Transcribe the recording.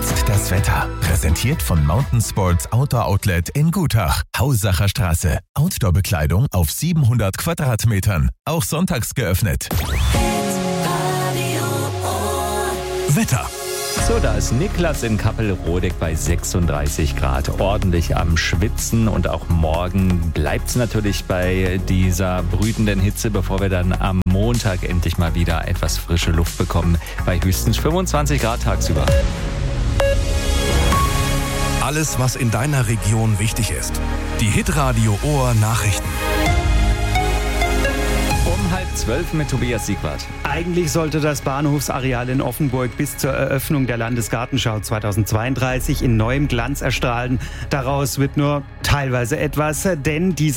jetzt das Wetter. Präsentiert von Mountain Sports Outdoor Outlet in Gutach. Hausacher Straße. Outdoor-Bekleidung auf 700 Quadratmetern. Auch sonntags geöffnet. Wetter. So, da ist Niklas in Kappelrodeck bei 36 Grad. Ordentlich am Schwitzen und auch morgen bleibt es natürlich bei dieser brütenden Hitze, bevor wir dann am Montag endlich mal wieder etwas frische Luft bekommen bei höchstens 25 Grad tagsüber. Alles, was in deiner Region wichtig ist. Die Hitradio Ohr Nachrichten. Um 11:30 mit Tobias Siegwart. Eigentlich sollte das Bahnhofsareal in Offenburg bis zur Eröffnung der Landesgartenschau 2032 in neuem Glanz erstrahlen. Daraus wird nur teilweise etwas, denn diese